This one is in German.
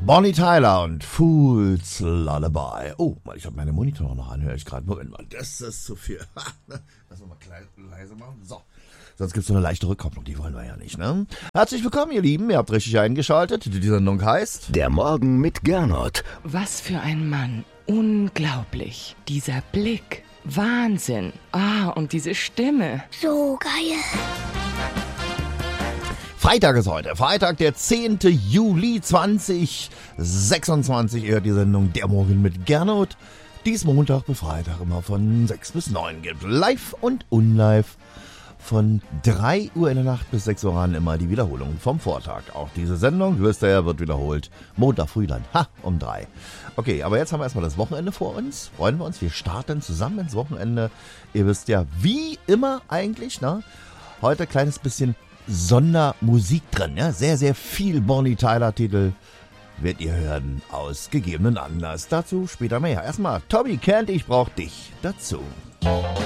Bonnie Tyler und Fool's Lullaby. Oh, ich habe meine Monitor noch an, höre ich gerade. Moment mal, das ist zu viel. Lass mal leise machen. So. Sonst gibt es so eine leichte Rückkopplung, die wollen wir ja nicht, ne? Herzlich willkommen, ihr Lieben. Ihr habt richtig eingeschaltet. Die Sendung heißt Der Morgen mit Gernot. Was für ein Mann. Unglaublich. Dieser Blick. Wahnsinn. Und diese Stimme. So geil. Freitag ist heute. Freitag, der 10. Juli 2026. Ihr hört die Sendung Der Morgen mit Gernot. Dies Montag bis Freitag immer von 6 bis 9 gibt. Live und unlive. Von 3 Uhr in der Nacht bis 6 Uhr an immer die Wiederholung vom Vortag. Auch diese Sendung, wisst ihr ja, wird wiederholt. Montag früh dann, um 3. Okay, aber jetzt haben wir erstmal das Wochenende vor uns. Freuen wir uns, wir starten zusammen ins Wochenende. Ihr wisst ja, wie immer eigentlich, ne? Heute kleines bisschen Sondermusik drin, ja? Sehr, sehr viel Bonnie Tyler Titel werdet ihr hören aus gegebenen Anlass. Dazu später mehr. Erstmal Toby Kent, ich brauch dich dazu.